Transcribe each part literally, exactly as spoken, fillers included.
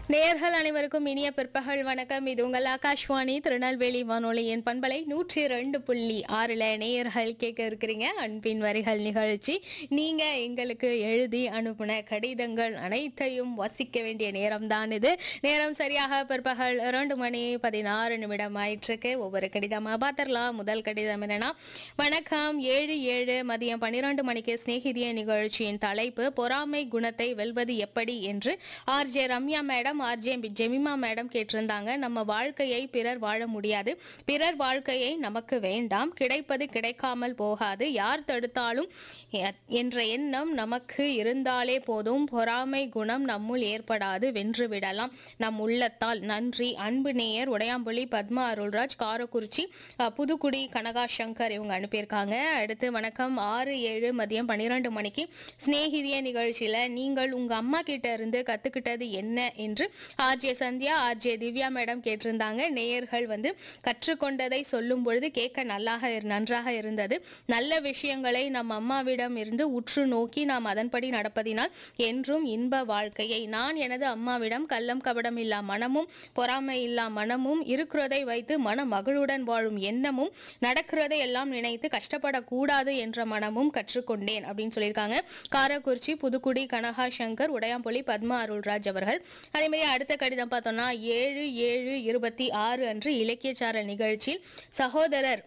நேயர்கள் அனைவருக்கும் இனிய பிற்பகல் வணக்கம். இது உங்கள் ஆகாஷ்வாணி திருநெல்வேலி வானொலியின் பண்பலை நூற்றி ரெண்டு புள்ளி ஆறுல நேயர்கள் கேட்க இருக்கிறீங்க அன்பின் வரிகள் நிகழ்ச்சி. நீங்க எங்களுக்கு எழுதி அனுப்பின கடிதங்கள் அனைத்தையும் வசிக்க வேண்டிய நேரம் தான் இது. நேரம் சரியாக பிற்பகல் இரண்டு மணி பதினாறு நிமிடம் ஆயிற்றுக்கு. ஒவ்வொரு கடிதமா பார்த்துடலாம். முதல் கடிதம் என்னன்னா, வணக்கம், ஏழு ஏழு மதியம் பன்னிரண்டு மணிக்கு சிநேகிதிய நிகழ்ச்சியின் தலைப்பு பொறாமை குணத்தை வெல்வது எப்படி என்று RJ Ramya madam RJ Jemimah madam கேட்டிருந்தாங்க. நம்ம வாழ்க்கையை பிறர் வாழ முடியாது, பிறர் வாழ்க்கையை நமக்கு வேண்டாம், கிடைப்பது கிடைக்காமல் போகாது, யார் தடுத்தாலும் என்ற எண்ணம் நமக்கு இருந்தாலே போதும், பொறாமை குணம் நம்முள் ஏற்படாது, வென்று விடலாம் நம் உள்ளத்தால். நன்றி. அன்பு நேயர் உடையாம்புலி பத்மா அருள்ராஜ், காரக்குறிச்சி புதுக்குடி கனகா சங்கர் இவங்க அனுப்பியிருக்காங்க. அடுத்து வணக்கம், ஆறு ஏழு மதியம் பன்னிரண்டு மணிக்கு சிநேகிதிய நிகழ்ச்சியில நீங்கள் உங்க அம்மா கிட்ட இருந்து கத்துக்கிட்டது என்ன என்று RJ Sandhya RJ Divya madam கேட்டிருந்தாங்க. நேயர்கள் வந்து கற்றுக்கொண்டதை சொல்லும் பொழுது கேட்க நல்லாக நன்றாக இருந்தது. நல்ல விஷயங்களை நம் அம்மாவிடம் இருந்து உற்று நோக்கி நாம் அதன்படி நடப்பதினால் என்றும் இன்ப வாழ்க்கையை. நான் எனது அம்மாவிடம் கள்ளம் கபடம் இல்லா மனமும் பொறாமை இல்லா மனமும் இருக்கிறதை வைத்து மன மகளுடன் வாழும் எண்ணமும் நடக்கிறதை எல்லாம் நினைத்து கஷ்டப்படக்கூடாது என்ற மனமும் கற்றுக்கொண்டேன் அப்படின்னு சொல்லியிருக்காங்க. காரக்குறிச்சி புதுக்குடி கனகா சங்கர் உடையாம்பொலி பத்மா அருள்ராஜ் அவர்கள். அதே மாதிரி அடுத்த கடிதம் பார்த்தோம்னா, ஏழு ஏழு இருபத்தி ஆறு அன்று இலக்கியச்சாரல் நிகழ்ச்சியில் சகோதரர்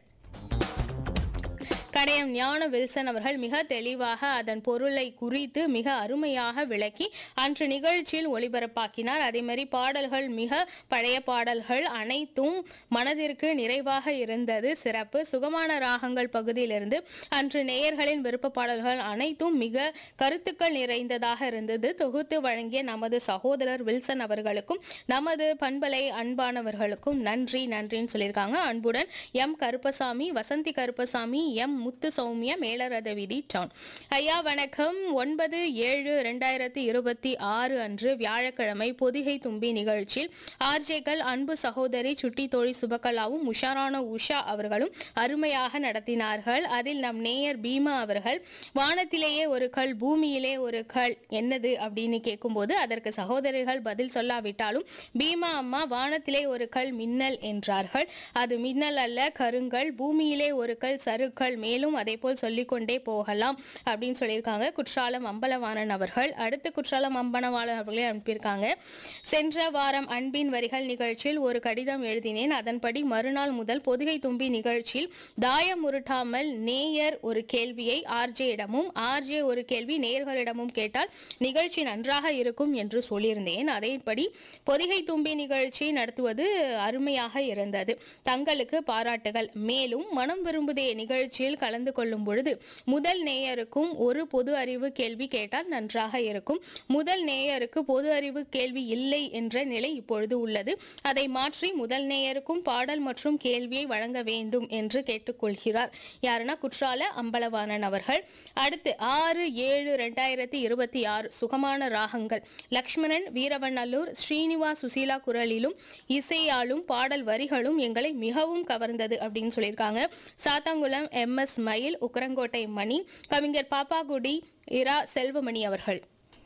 கடையம் ஞான வில்சன் அவர்கள் மிக தெளிவாக அதன் பொருளை குறித்து மிக அருமையாக விளக்கி அன்று நிகழ்ச்சியில் ஒளிபரப்பாக்கினார். அதே மாதிரி பாடல்கள் மிக பழைய பாடல்கள் அனைத்தும் மனதிற்கு நிறைவாக இருந்தது. சிறப்பு. சுகமான ராகங்கள் பகுதியிலிருந்து அன்று நேயர்களின் விருப்ப பாடல்கள் அனைத்தும் மிக கருத்துக்கள் நிறைந்ததாக இருந்தது. தொகுத்து வழங்கிய நமது சகோதரர் வில்சன் அவர்களுக்கும் நமது பண்பலை அன்பானவர்களுக்கும் நன்றி நன்றின்னு சொல்லியிருக்காங்க. அன்புடன் எம் கருப்பசாமி, வசந்தி கருப்பசாமி, எம் முத்து சௌமியா, மேலரத விதி டவுன். ஐயா வணக்கம். ஒன்பது ஏழு இரண்டாயிரத்தி இருபத்தி ஆறு அன்று வியாழக்கிழமை பொதிகை தும்பி நிகழ்ச்சியில் ஆர்ஜேக்கள் அன்பு சகோதரி சுட்டி தோழி சுபகலாவும் உஷாரான உஷா அவர்களும் அருமையாக நடத்தினார்கள். அதில் நம் நேயர் பீமா அவர்கள் வானத்திலேயே ஒரு கல் பூமியிலே ஒரு கல் என்னது அப்படின்னு கேட்கும்போது அதற்கு சகோதரிகள் பதில் சொல்லாவிட்டாலும் பீமா அம்மா வானத்திலே ஒரு கல் மின்னல் என்றார்கள். அது மின்னல் அல்ல, கருங்கல். பூமியிலே ஒரு கல் சருக்கல். மேலும் அதே போல் சொல்லிக்கொண்டே போகலாம் அப்படின்னு சொல்லியிருக்காங்க குற்றாலம் அம்பலவாணன் அவர்கள். அடுத்து குற்றாலம் அம்பலவாணன் அவர்களே அனுப்பியிருக்காங்க. சென்ற வாரம் அன்பின் வரிகள் நிகழ்ச்சியில் ஒரு கடிதம் எழுதினேன். அதன்படி மறுநாள் முதல் பொதிகை தும்பி நிகழ்ச்சியில் தாயம் உருட்டாமல் நேயர் ஒரு கேள்வியை ஆர்ஜேயிடமும் ஆர்ஜே ஒரு கேள்வி நேயர்களிடமும் கேட்டால் நிகழ்ச்சி நன்றாக இருக்கும் என்று சொல்லியிருந்தேன். அதேபடி பொதிகை தும்பி நிகழ்ச்சி நடத்துவது அருமையாக இருந்தது. தங்களுக்கு பாராட்டுகள். மேலும் மனம் விரும்புதே நிகழ்ச்சியில் கலந்து கொள்ளும் பொழுது முதல் நேயருக்கும் ஒரு பொது அறிவு கேள்வி கேட்டால் நன்றாக இருக்கும். முதல் நேயருக்கு பொது அறிவு கேள்வி இல்லை என்ற நிலை இப்பொழுது உள்ளது. அதை மாற்றி முதல் நேயருக்கும் பாடல் மற்றும் கேள்வியை வழங்க வேண்டும் என்று கேட்டுக்கொள்கிறார். யாருன்னா குற்றால அம்பலவாணன் அவர்கள். அடுத்து ஆறு ஏழு இரண்டாயிரத்தி இருபத்தி ஆறு சுகமான ராகங்கள் லக்ஷ்மணன் வீரவநல்லூர் ஸ்ரீனிவாஸ் சுசீலா குரலிலும் இசையாலும் பாடல் வரிகளும் எங்களை மிகவும் கவர்ந்தது அப்படின்னு சொல்லியிருக்காங்க. சாத்தாங்குளம் எம் எஸ் மயில், உக்கரங்கோட்டை மணி, கவிஞர் பாப்பாகுடி இரா செல்வமணி அவர்கள்.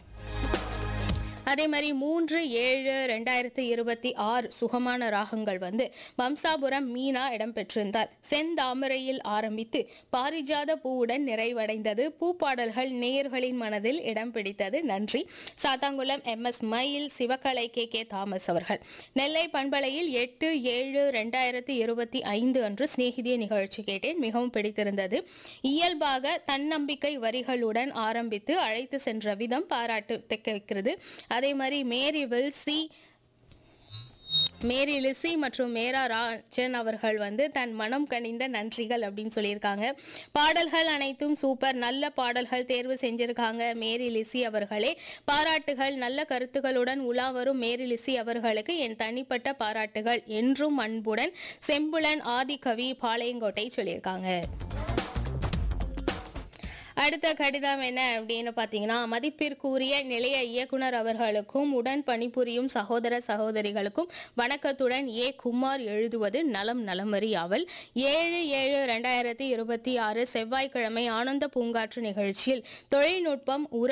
அதே மாதிரி மூன்று ஏழு ரெண்டாயிரத்தி இருபத்தி ஆறு சுகமான ராகங்கள் வந்து வம்சாபுரம் மீனா இடம்பெற்றிருந்தார். செந்தாமரையில் ஆரம்பித்து பாரிஜாத பூவுடன் நிறைவடைந்தது. பூப்பாடல்கள் நேயர்களின் மனதில் இடம் பிடித்தது. நன்றி. சாத்தாங்குளம் எம் எஸ் மயில், சிவகலை கே கே தாமஸ் அவர்கள். நெல்லை பண்பலையில் எட்டு ஏழு ரெண்டாயிரத்தி இருபத்தி ஐந்து அன்று சிநேகிதிய நிகழ்ச்சி கேட்டேன். மிகவும் பிடித்திருந்தது. இயல்பாக தன்னம்பிக்கை வரிகளுடன் ஆரம்பித்து அழைத்து சென்ற விதம் பாராட்டு தெக்க வைக்கிறது. அதே மாதிரி மேரி வில்சி மேரி லிசி மற்றும் மேரா ராஜன் அவர்கள் வந்து தன் மனம் கனிந்த நன்றிகள் அப்படின்னு சொல்லியிருக்காங்க. பாடல்கள் அனைத்தும் சூப்பர், நல்ல பாடல்கள் தேர்வு செஞ்சிருக்காங்க மேரி லிசி அவர்களே. பாராட்டுகள். நல்ல கருத்துக்களுடன் உலா வரும் மேரி லிசி அவர்களுக்கு என் தனிப்பட்ட பாராட்டுகள். என்றும் அன்புடன் செம்புலன் ஆதிகவி பாளையங்கோட்டை சொல்லியிருக்காங்க. அடுத்த கடிதம் என்ன அப்படின்னு பார்த்தீங்கன்னா, மதிப்பிற்குரிய நிலைய இயக்குனர் அவர்களுக்கும் உடன் பணிபுரியும் சகோதர சகோதரிகளுக்கும் வணக்கத்துடன் ஏ குமார் எழுதுவது நலம் நலமறி ஆவல். ஏழு ஏழு ரெண்டாயிரத்தி இருபத்தி ஆறு செவ்வாய்க்கிழமை ஆனந்த பூங்காற்று நிகழ்ச்சியில் தொழில்நுட்பம் உர